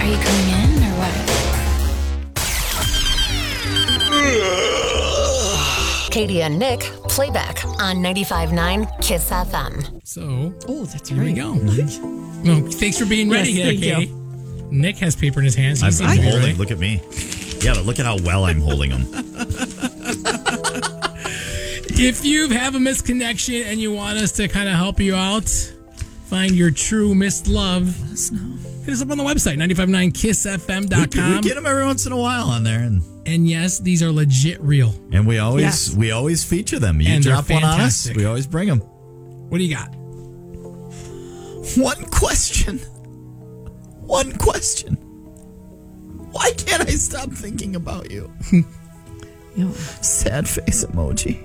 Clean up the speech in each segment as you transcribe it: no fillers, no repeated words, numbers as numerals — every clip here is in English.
Are you coming in or what? Katie and Nick, playback on 95.9 Kiss FM. So, that's here right. we go. Well, thanks for being ready, Yes, thank Katie. Nick has paper in his hands. I'm Ready. holding. Look at me. Yeah, but look at how well I'm holding them. If you have a misconnection and you want us to kind of help you out, find your true missed love, let us know. Hit us up on the website, 959kissfm.com. We get them every once in a while on there, and yes, these are legit real. And we always feature them. You And they're drop one on us, fantastic. we always bring them. What do you got? One question. Why can't I stop thinking about you? Sad face emoji.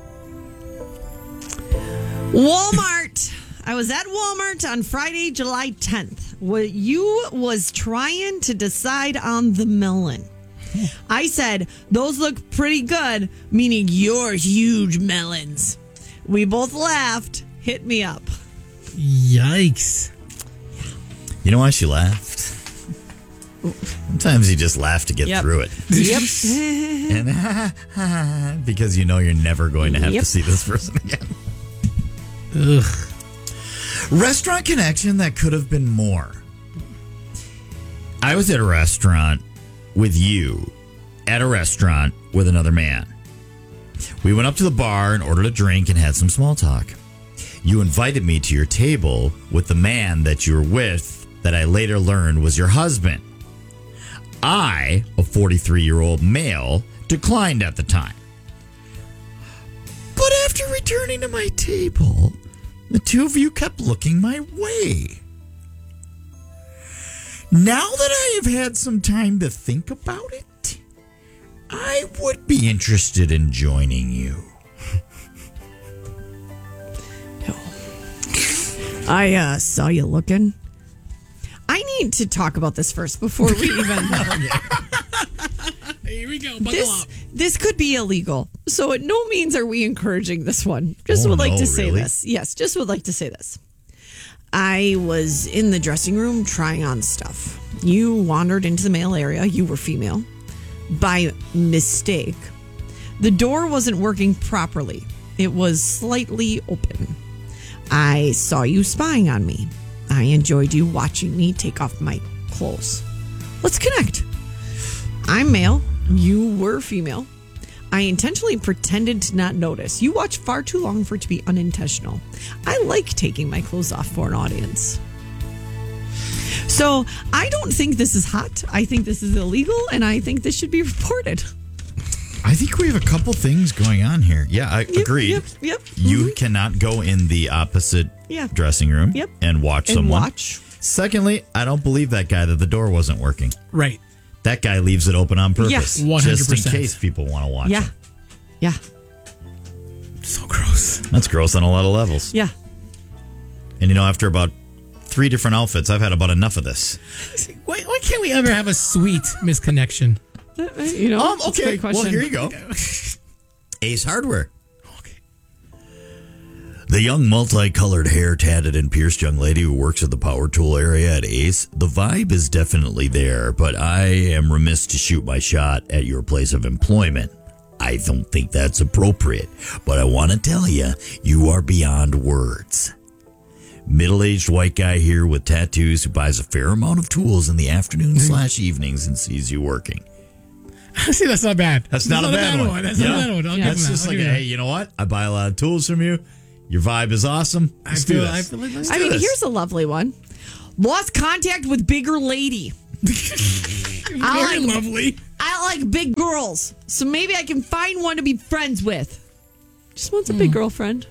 Walmart. I was at Walmart on Friday, July 10th. You was trying to decide on the melon. I said, those look pretty good, meaning your huge melons. We both laughed. Hit me up. Yikes. You know why she laughed? Sometimes you just laugh to get through it. Yep. And because you know you're never going to have to see this person again. Ugh. Restaurant connection that could have been more. I was at a restaurant with you at a restaurant with another man. We went up to the bar and ordered a drink and had some small talk. You invited me to your table with the man that you were with that I later learned was your husband. I, a 43-year-old male, declined at the time. But after returning to my table, the two of you kept looking my way. Now that I have had some time to think about it, I would be interested in joining you. I saw you looking. I need to talk about this first before we even... Here we go. Buckle up. This could be illegal. So at no means are we encouraging this one. Just would like to say this. Yes, just would like to say this. I was in the dressing room trying on stuff. You wandered into the male area. You were female. By mistake. The door wasn't working properly. It was slightly open. I saw you spying on me. I enjoyed you watching me take off my clothes. Let's connect. I'm male. You were female. I intentionally pretended to not notice. You watched far too long for it to be unintentional. I like taking my clothes off for an audience. So I don't think this is hot. I think this is illegal, and I think this should be reported. I think we have a couple things going on here. Yeah, I agree. Yep. You cannot go in the opposite dressing room and watch And someone. watch. Secondly, I don't believe that guy that the door wasn't working. Right. That guy leaves it open on purpose. Yes. 100%. Just in case people want to watch Yeah. him. Yeah. So gross. That's gross on a lot of levels. Yeah. And after about 3 different outfits, I've had about enough of this. Why can't we ever have a sweet misconnection? That's a great question. Well, here you go. Ace Hardware. Okay. The young multicolored hair tatted and pierced young lady who works at the power tool area at Ace. The vibe is definitely there, but I am remiss to shoot my shot at your place of employment. I don't think that's appropriate, but I want to tell you, you are beyond words. Middle-aged white guy here with tattoos who buys a fair amount of tools in the afternoon/evenings and sees you working. See, that's not bad. That's not a bad one. That's not a bad one. I'll give That's him just that. like, hey, you know what? I buy a lot of tools from you. Your vibe is awesome. Let's do this. let's I do mean, this. here's a lovely one. Lost contact with bigger lady. Very lovely. I like big girls, so maybe I can find one to be friends with. Just wants a big girlfriend.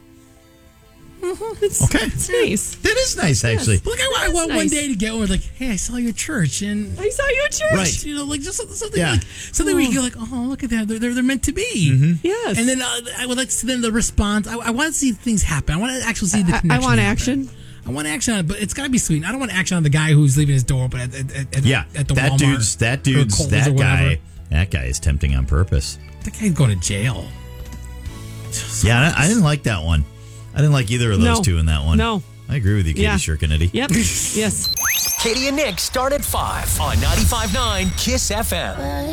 It's, Okay. It's nice. That is nice, actually. Look, I want one nice. day to get one like, hey, I saw you at church, and I saw you at church. Right. like just something Yeah. like something where you go like, oh, look at that, they're meant to be. Yes. And then I would like to see then the response. I want to see things happen. I want to actually see the connection. I want happen. action. I want action on it, but it's got to be sweet. I don't want action on the guy who's leaving his door open at the that Walmart. that or Kohl's or that whatever. guy is tempting on purpose. That guy's going to jail. Yeah, I didn't like that one. I didn't like either of those No. two in that one. No. I agree with you, Katie Shirkanetti. Yep. Yes. Katie and Nick start at 5 on 95.9 KISS FM.